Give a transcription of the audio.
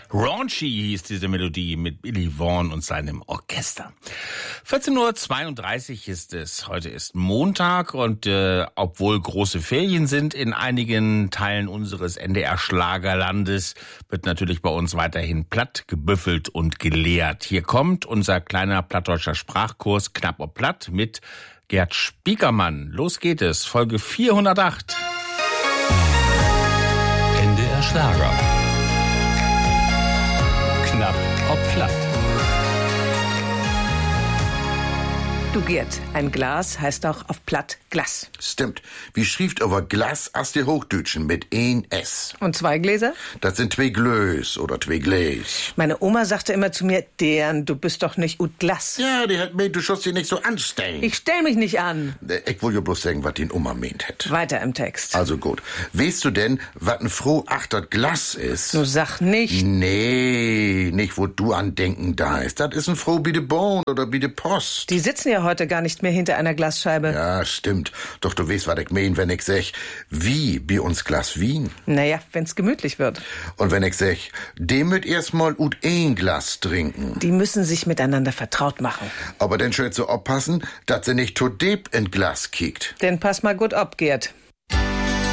Raunchy hieß diese Melodie mit Billy Vaughn und seinem Orchester. 14:32 Uhr ist es. Heute ist Montag und obwohl große Ferien sind in einigen Teilen unseres NDR-Schlagerlandes, wird natürlich bei uns weiterhin platt gebüffelt und gelehrt. Hier kommt unser kleiner plattdeutscher Sprachkurs Knapp ob Platt mit Gerd Spiekermann. Los geht es, Folge 408. NDR Schlager. Knapp ob Platt. Du Gerd, ein Glas heißt auch auf Platt Glas. Stimmt. Wie schrieft aber Glas aus der Hochdütschen mit ein S? Und 2 Gläser? Das sind 2 Glös oder 2 Gläs. Meine Oma sagte immer zu mir, Dern, du bist doch nicht ut Glas. Ja, die hat meint, du sollst dich nicht so anstellen. Ich stell mich nicht an. Ich will ja bloß sagen, was die Oma meint hätt. Weiter im Text. Also gut. Weißt du denn, was ein froh achtert Glas ist? Du sag nicht. Nee, nicht wo du an denken da ist. Das ist ein froh wie de Bon oder wie de Post. Die sitzen ja heute gar nicht mehr hinter einer Glasscheibe. Ja, stimmt. Doch du weißt, was ich mein, wenn ich sag, wie bei uns Glas Wien. Naja, wenn's gemütlich wird. Und wenn ich sag, dem müsst erstmal ut ein Glas trinken. Die müssen sich miteinander vertraut machen. Aber dann schön so aufpassen, dass sie nicht tot deep in Glas kiekt. Denn pass mal gut ob, Gerd.